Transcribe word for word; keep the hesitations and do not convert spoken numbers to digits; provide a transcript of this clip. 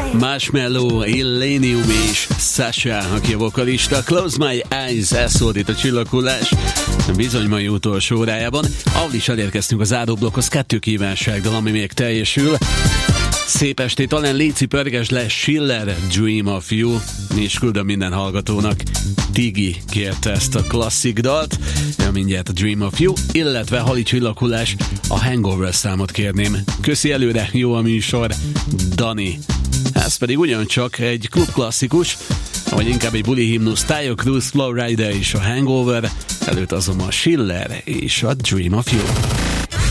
Marshmello, Illenium és Sasha, aki a vokalista. Close My Eyes, elszólít a csillaghullás bizony mai utolsó órájában. Ahol is elérkeztünk az záróblokkhoz, kettő kívánságdal, ami még teljesül. Szép estét, talán léci pörgesd le Schiller, Dream of You, és küldöm minden hallgatónak. Tigi kérte ezt a klasszik dalt, ja, mindjárt a Dream of You, illetve Hali csillaghullás, a Hangover számot kérném. Köszi előre, jó a műsor, Dani. Ez pedig ugyancsak egy klubklasszikus, vagy inkább egy buli himnusz, Taio Cruz, Flow Rider és a Hangover, előtt azonban Schiller és a Dream of You.